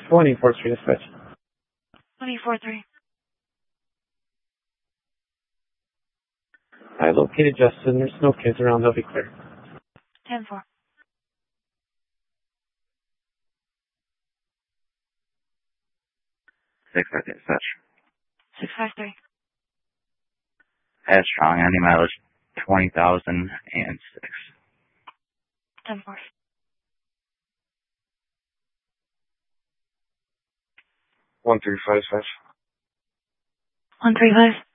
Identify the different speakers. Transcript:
Speaker 1: 24th Street dispatch.
Speaker 2: 24-3.
Speaker 1: I located Justin. There's no kids around. They'll be clear.
Speaker 2: 10-4.
Speaker 3: 6-5 dispatch.
Speaker 2: 653.
Speaker 3: Head strong, any mileage 20,006.
Speaker 2: 10-4.
Speaker 1: 135 dispatch.
Speaker 2: 135.